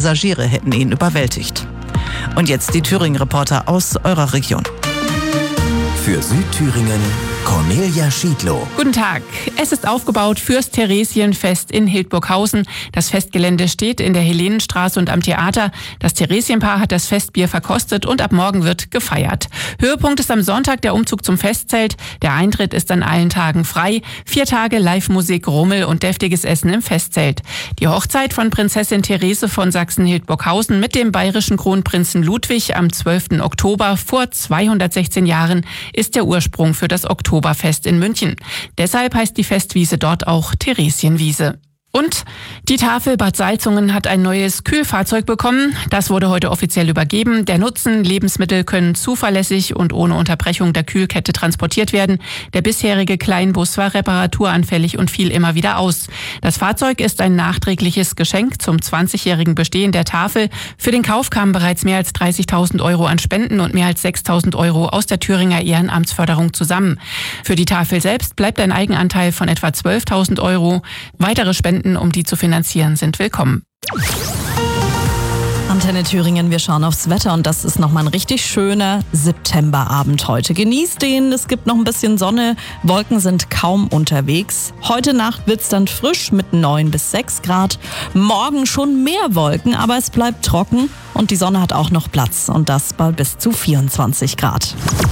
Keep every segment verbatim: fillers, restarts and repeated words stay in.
Passagiere hätten ihn überwältigt. Und jetzt die Thüringen-Reporter aus eurer Region. Für Südthüringen Cornelia Schiedlow. Guten Tag. Es ist aufgebaut fürs Theresienfest in Hildburghausen. Das Festgelände steht in der Helenenstraße und am Theater. Das Theresienpaar hat das Festbier verkostet und ab morgen wird gefeiert. Höhepunkt ist am Sonntag der Umzug zum Festzelt. Der Eintritt ist an allen Tagen frei. Vier Tage Live-Musik, Rummel und deftiges Essen im Festzelt. Die Hochzeit von Prinzessin Therese von Sachsen-Hildburghausen mit dem bayerischen Kronprinzen Ludwig am zwölften Oktober vor zweihundertsechzehn Jahren ist der Ursprung für das Oktoberfest in München. Deshalb heißt die Festwiese dort auch Theresienwiese. Und die Tafel Bad Salzungen hat ein neues Kühlfahrzeug bekommen. Das wurde heute offiziell übergeben. Der Nutzen: Lebensmittel können zuverlässig und ohne Unterbrechung der Kühlkette transportiert werden. Der bisherige Kleinbus war reparaturanfällig und fiel immer wieder aus. Das Fahrzeug ist ein nachträgliches Geschenk zum zwanzigjährigen Bestehen der Tafel. Für den Kauf kamen bereits mehr als dreißigtausend Euro an Spenden und mehr als sechstausend Euro aus der Thüringer Ehrenamtsförderung zusammen. Für die Tafel selbst bleibt ein Eigenanteil von etwa zwölftausend Euro. Weitere Spenden, um die zu finanzieren, sind willkommen. Antenne Thüringen, wir schauen aufs Wetter und das ist nochmal ein richtig schöner Septemberabend heute. Genießt den, es gibt noch ein bisschen Sonne, Wolken sind kaum unterwegs. Heute Nacht wird's dann frisch mit neun bis sechs Grad. Morgen schon mehr Wolken, aber es bleibt trocken und die Sonne hat auch noch Platz und das bei bis zu vierundzwanzig Grad.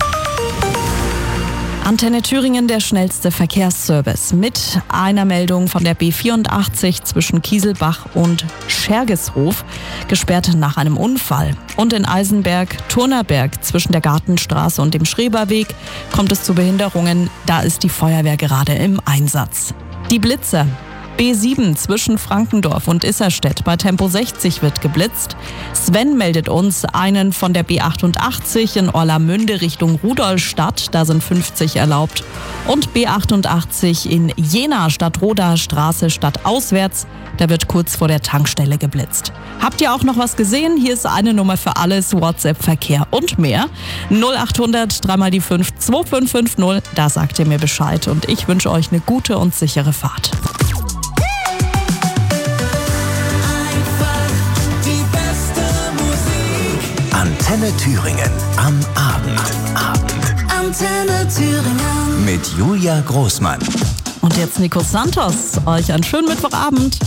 Antenne Thüringen, der schnellste Verkehrsservice mit einer Meldung von der B vierundachtzig zwischen Kieselbach und Schergeshof, gesperrt nach einem Unfall. Und in Eisenberg-Turnerberg zwischen der Gartenstraße und dem Schreberweg kommt es zu Behinderungen. Da ist die Feuerwehr gerade im Einsatz. Die Blitzer. B sieben zwischen Frankendorf und Isserstedt bei Tempo sechzig wird geblitzt. Sven meldet uns einen von der B achtundachtzig in Orlamünde Richtung Rudolstadt, da sind fünfzig erlaubt. Und B achtundachtzig in Jena Stadtroder Straße stadtauswärts, da wird kurz vor der Tankstelle geblitzt. Habt ihr auch noch was gesehen? Hier ist eine Nummer für alles, WhatsApp, Verkehr und mehr. null achthundert drei mal die fünf zwei fünf fünf null, da sagt ihr mir Bescheid und ich wünsche euch eine gute und sichere Fahrt. Antenne Thüringen am Abend. Abend. Antenne Thüringen. Mit Julia Großmann. Und jetzt Nico Santos. Euch einen schönen Mittwochabend.